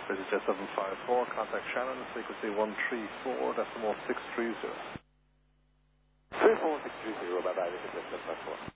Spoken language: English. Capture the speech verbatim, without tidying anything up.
EasyJet seven five four, contact Shannon, frequency one three four decimal six three zero. three four six three zero, bye bye, EasyJet seven five four.